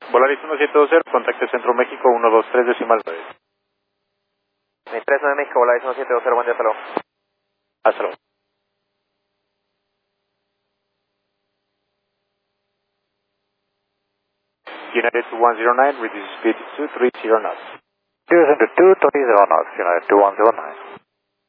Volaris 1720, contacte Centro México 123 decimal 9. 39 México, Volaris 1720, buen día, hasta luego. Hasta luego. United 2109, reduce speed to 30 knots. 202, 30 knots, United 2109.